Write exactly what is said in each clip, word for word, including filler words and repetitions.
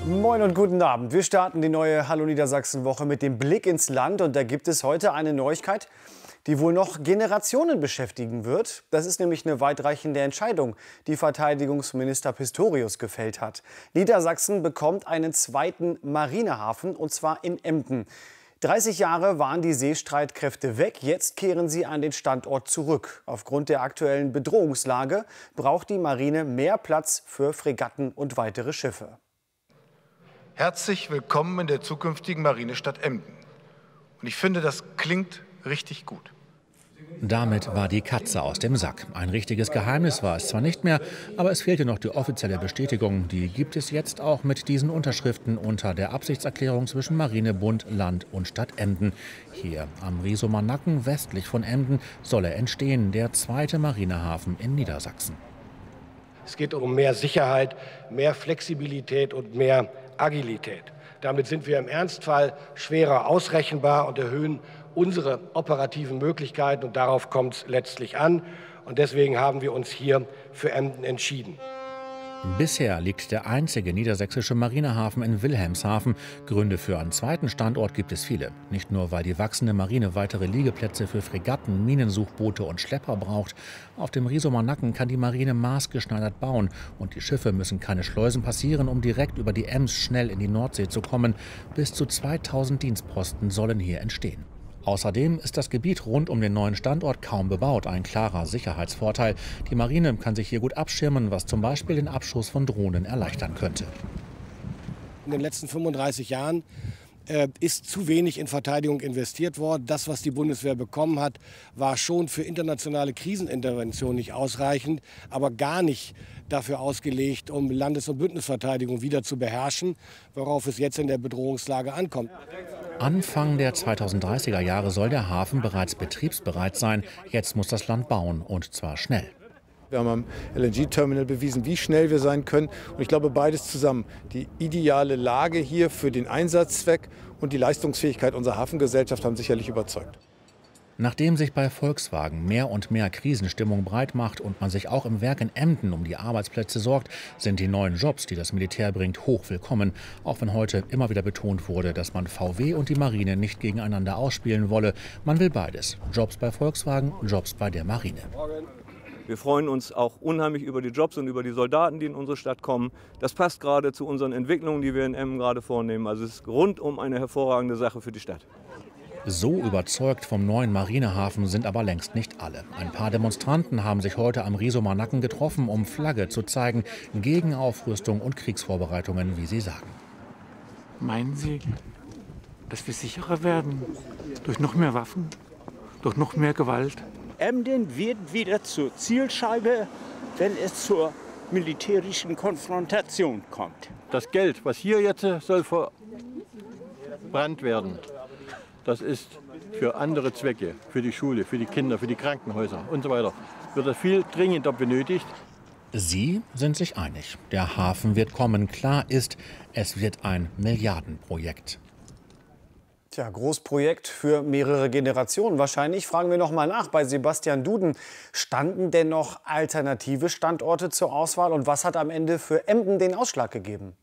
Moin und guten Abend. Wir starten die neue Hallo Niedersachsen-Woche mit dem Blick ins Land. Und da gibt es heute eine Neuigkeit, die wohl noch Generationen beschäftigen wird. Das ist nämlich eine weitreichende Entscheidung, die Verteidigungsminister Pistorius gefällt hat. Niedersachsen bekommt einen zweiten Marinehafen, und zwar in Emden. dreißig Jahre waren die Seestreitkräfte weg, jetzt kehren sie an den Standort zurück. Aufgrund der aktuellen Bedrohungslage braucht die Marine mehr Platz für Fregatten und weitere Schiffe. Herzlich willkommen in der zukünftigen Marinestadt Emden. Und ich finde, das klingt richtig gut. Damit war die Katze aus dem Sack. Ein richtiges Geheimnis war es zwar nicht mehr, aber es fehlte noch die offizielle Bestätigung. Die gibt es jetzt auch mit diesen Unterschriften unter der Absichtserklärung zwischen Marinebund, Land und Stadt Emden. Hier am Riesumer Nacken westlich von Emden soll er entstehen, der zweite Marinehafen in Niedersachsen. Es geht um mehr Sicherheit, mehr Flexibilität und mehr Agilität. Damit sind wir im Ernstfall schwerer ausrechenbar und erhöhen unsere operativen Möglichkeiten. Und darauf kommt es letztlich an. Und deswegen haben wir uns hier für Emden entschieden. Bisher liegt der einzige niedersächsische Marinehafen in Wilhelmshaven. Gründe für einen zweiten Standort gibt es viele. Nicht nur, weil die wachsende Marine weitere Liegeplätze für Fregatten, Minensuchboote und Schlepper braucht. Auf dem Riesumer Nacken kann die Marine maßgeschneidert bauen. Und die Schiffe müssen keine Schleusen passieren, um direkt über die Ems schnell in die Nordsee zu kommen. Bis zu zweitausend Dienstposten sollen hier entstehen. Außerdem ist das Gebiet rund um den neuen Standort kaum bebaut, ein klarer Sicherheitsvorteil. Die Marine kann sich hier gut abschirmen, was zum Beispiel den Abschuss von Drohnen erleichtern könnte. In den letzten fünfunddreißig Jahren äh, ist zu wenig in Verteidigung investiert worden. Das, was die Bundeswehr bekommen hat, war schon für internationale Krisenintervention nicht ausreichend, aber gar nicht dafür ausgelegt, um Landes- und Bündnisverteidigung wieder zu beherrschen, worauf es jetzt in der Bedrohungslage ankommt. Anfang der zweitausenddreißiger Jahre soll der Hafen bereits betriebsbereit sein. Jetzt muss das Land bauen, und zwar schnell. Wir haben am L N G-Terminal bewiesen, wie schnell wir sein können. Und ich glaube, beides zusammen, die ideale Lage hier für den Einsatzzweck und die Leistungsfähigkeit unserer Hafengesellschaft, haben sicherlich überzeugt. Nachdem sich bei Volkswagen mehr und mehr Krisenstimmung breit macht und man sich auch im Werk in Emden um die Arbeitsplätze sorgt, sind die neuen Jobs, die das Militär bringt, hoch willkommen. Auch wenn heute immer wieder betont wurde, dass man V W und die Marine nicht gegeneinander ausspielen wolle. Man will beides. Jobs bei Volkswagen, Jobs bei der Marine. Wir freuen uns auch unheimlich über die Jobs und über die Soldaten, die in unsere Stadt kommen. Das passt gerade zu unseren Entwicklungen, die wir in Emden gerade vornehmen. Also es ist rundum eine hervorragende Sache für die Stadt. So überzeugt vom neuen Marinehafen sind aber längst nicht alle. Ein paar Demonstranten haben sich heute am Riesumer Nacken getroffen, um Flagge zu zeigen gegen Aufrüstung und Kriegsvorbereitungen, wie sie sagen. Meinen Sie, dass wir sicherer werden? Durch noch mehr Waffen? Durch noch mehr Gewalt? Emden wird wieder zur Zielscheibe, wenn es zur militärischen Konfrontation kommt. Das Geld, was hier jetzt soll verbrannt werden, das ist für andere Zwecke, für die Schule, für die Kinder, für die Krankenhäuser und so weiter. Wird das viel dringender benötigt. Sie sind sich einig. Der Hafen wird kommen. Klar ist, es wird ein Milliardenprojekt. Tja, Großprojekt für mehrere Generationen wahrscheinlich. Fragen wir noch mal nach bei Sebastian Duden. Standen denn noch alternative Standorte zur Auswahl? Und was hat am Ende für Emden den Ausschlag gegeben?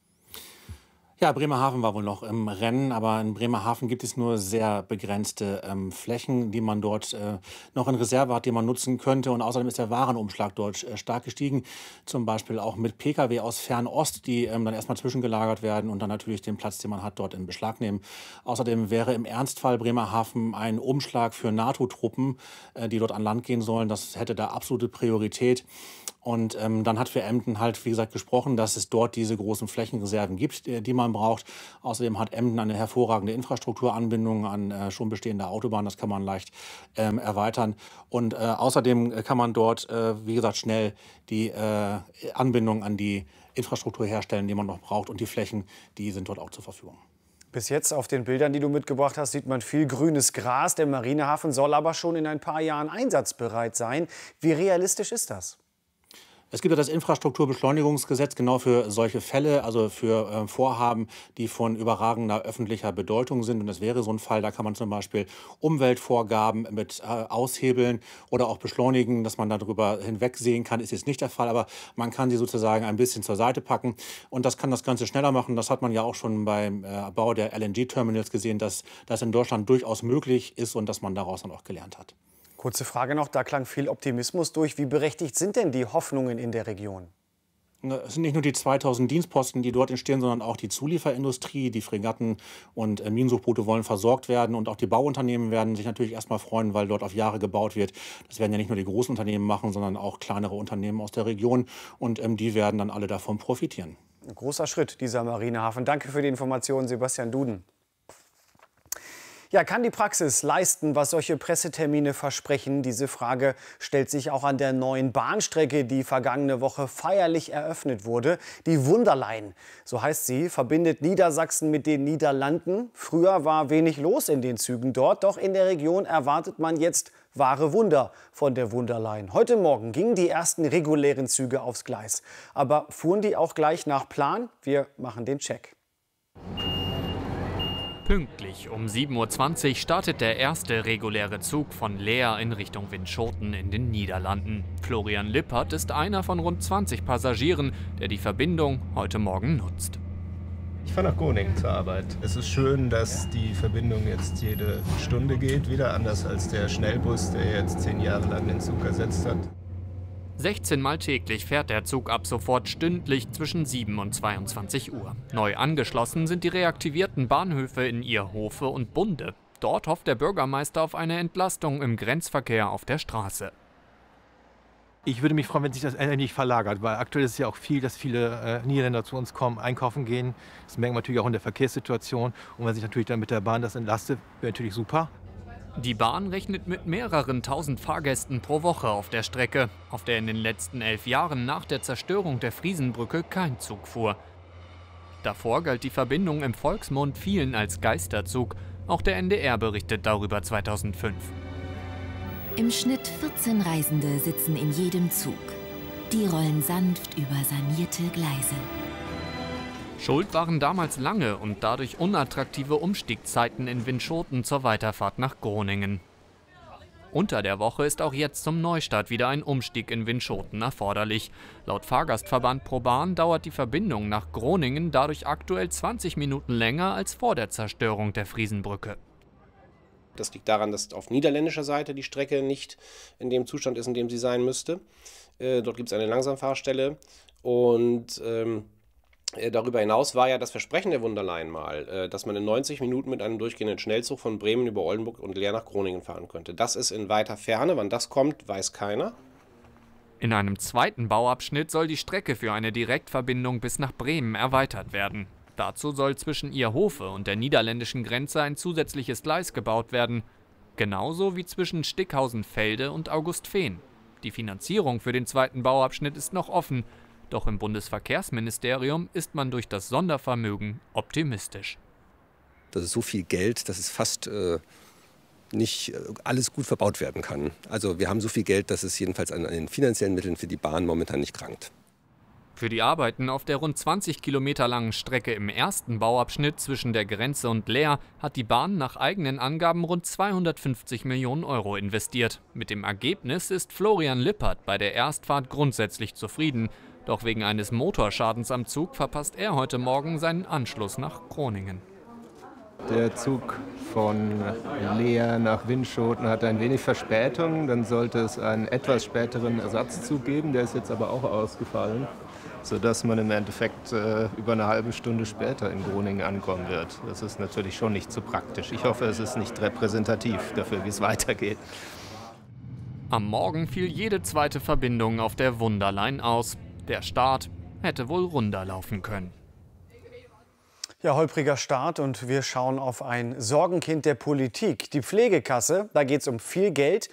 Ja, Bremerhaven war wohl noch im Rennen, aber in Bremerhaven gibt es nur sehr begrenzte ähm, Flächen, die man dort äh, noch in Reserve hat, die man nutzen könnte. Und außerdem ist der Warenumschlag dort äh, stark gestiegen, zum Beispiel auch mit Pkw aus Fernost, die ähm, dann erstmal zwischengelagert werden und dann natürlich den Platz, den man hat, dort in Beschlag nehmen. Außerdem wäre im Ernstfall Bremerhaven ein Umschlag für NATO-Truppen, äh, die dort an Land gehen sollen. Das hätte da absolute Priorität. Und ähm, dann hat für Emden halt, wie gesagt, gesprochen, dass es dort diese großen Flächenreserven gibt, die, die man braucht. Außerdem hat Emden eine hervorragende Infrastrukturanbindung an äh, schon bestehende Autobahnen. Das kann man leicht ähm, erweitern. Und äh, außerdem kann man dort, äh, wie gesagt, schnell die äh, Anbindung an die Infrastruktur herstellen, die man noch braucht. Und die Flächen, die sind dort auch zur Verfügung. Bis jetzt auf den Bildern, die du mitgebracht hast, sieht man viel grünes Gras. Der Marinehafen soll aber schon in ein paar Jahren einsatzbereit sein. Wie realistisch ist das? Es gibt ja das Infrastrukturbeschleunigungsgesetz genau für solche Fälle, also für äh, Vorhaben, die von überragender öffentlicher Bedeutung sind. Und das wäre so ein Fall, da kann man zum Beispiel Umweltvorgaben mit äh, aushebeln oder auch beschleunigen, dass man darüber hinwegsehen kann. Ist jetzt nicht der Fall, aber man kann sie sozusagen ein bisschen zur Seite packen. Und das kann das Ganze schneller machen. Das hat man ja auch schon beim äh, Bau der L N G-Terminals gesehen, dass das in Deutschland durchaus möglich ist und dass man daraus dann auch gelernt hat. Kurze Frage noch, da klang viel Optimismus durch. Wie berechtigt sind denn die Hoffnungen in der Region? Es sind nicht nur die zweitausend Dienstposten, die dort entstehen, sondern auch die Zulieferindustrie. Die Fregatten und äh, Minensuchboote wollen versorgt werden. Und auch die Bauunternehmen werden sich natürlich erstmal freuen, weil dort auf Jahre gebaut wird. Das werden ja nicht nur die großen Unternehmen machen, sondern auch kleinere Unternehmen aus der Region. Und ähm, die werden dann alle davon profitieren. Ein großer Schritt, dieser Marinehafen. Danke für die Informationen, Sebastian Duden. Ja, kann die Praxis leisten, was solche Pressetermine versprechen? Diese Frage stellt sich auch an der neuen Bahnstrecke, die vergangene Woche feierlich eröffnet wurde. Die Wunderline, so heißt sie, verbindet Niedersachsen mit den Niederlanden. Früher war wenig los in den Zügen dort, doch in der Region erwartet man jetzt wahre Wunder von der Wunderline. Heute Morgen gingen die ersten regulären Züge aufs Gleis. Aber fuhren die auch gleich nach Plan? Wir machen den Check. Pünktlich um sieben Uhr zwanzig startet der erste reguläre Zug von Leer in Richtung Winschoten in den Niederlanden. Florian Lippert ist einer von rund zwanzig Passagieren, der die Verbindung heute Morgen nutzt. Ich fahre nach Groningen zur Arbeit. Es ist schön, dass die Verbindung jetzt jede Stunde geht, wieder anders als der Schnellbus, der jetzt zehn Jahre lang den Zug ersetzt hat. sechzehn Mal täglich fährt der Zug ab sofort stündlich zwischen sieben und zweiundzwanzig Uhr. Neu angeschlossen sind die reaktivierten Bahnhöfe in Ierhofe und Bunde. Dort hofft der Bürgermeister auf eine Entlastung im Grenzverkehr auf der Straße. Ich würde mich freuen, wenn sich das endlich verlagert, weil aktuell ist es ja auch viel, dass viele äh, Niederländer zu uns kommen, einkaufen gehen. Das merken wir natürlich auch in der Verkehrssituation. Und wenn sich natürlich dann mit der Bahn das entlastet, wäre natürlich super. Die Bahn rechnet mit mehreren tausend Fahrgästen pro Woche auf der Strecke, auf der in den letzten elf Jahren nach der Zerstörung der Friesenbrücke kein Zug fuhr. Davor galt die Verbindung im Volksmund vielen als Geisterzug. Auch der N D R berichtet darüber zweitausendfünf. Im Schnitt vierzehn Reisende sitzen in jedem Zug. Die rollen sanft über sanierte Gleise. Schuld waren damals lange und dadurch unattraktive Umstiegzeiten in Winschoten zur Weiterfahrt nach Groningen. Unter der Woche ist auch jetzt zum Neustart wieder ein Umstieg in Winschoten erforderlich. Laut Fahrgastverband ProBahn dauert die Verbindung nach Groningen dadurch aktuell zwanzig Minuten länger als vor der Zerstörung der Friesenbrücke. Das liegt daran, dass auf niederländischer Seite die Strecke nicht in dem Zustand ist, in dem sie sein müsste. Äh, dort gibt es eine Langsamfahrstelle und ähm, darüber hinaus war ja das Versprechen der Wunderline mal, dass man in neunzig Minuten mit einem durchgehenden Schnellzug von Bremen über Oldenburg und Leer nach Groningen fahren könnte. Das ist in weiter Ferne. Wann das kommt, weiß keiner. In einem zweiten Bauabschnitt soll die Strecke für eine Direktverbindung bis nach Bremen erweitert werden. Dazu soll zwischen Ierhofe und der niederländischen Grenze ein zusätzliches Gleis gebaut werden. Genauso wie zwischen Stickhausen-Felde und Augustfehn. Die Finanzierung für den zweiten Bauabschnitt ist noch offen. Doch im Bundesverkehrsministerium ist man durch das Sondervermögen optimistisch. Das ist so viel Geld, dass es fast äh, nicht äh, alles gut verbaut werden kann. Also wir haben so viel Geld, dass es jedenfalls an, an den finanziellen Mitteln für die Bahn momentan nicht krankt. Für die Arbeiten auf der rund zwanzig Kilometer langen Strecke im ersten Bauabschnitt zwischen der Grenze und Leer hat die Bahn nach eigenen Angaben rund zweihundertfünfzig Millionen Euro investiert. Mit dem Ergebnis ist Florian Lippert bei der Erstfahrt grundsätzlich zufrieden. Doch wegen eines Motorschadens am Zug verpasst er heute Morgen seinen Anschluss nach Groningen. Der Zug von Leer nach Winschoten hat ein wenig Verspätung. Dann sollte es einen etwas späteren Ersatzzug geben. Der ist jetzt aber auch ausgefallen, sodass man im Endeffekt äh, über eine halbe Stunde später in Groningen ankommen wird. Das ist natürlich schon nicht so praktisch. Ich hoffe, es ist nicht repräsentativ dafür, wie es weitergeht. Am Morgen fiel jede zweite Verbindung auf der Wunderline aus. Der Start hätte wohl runder laufen können. Ja, holpriger Start und wir schauen auf ein Sorgenkind der Politik. Die Pflegekasse, da geht es um viel Geld.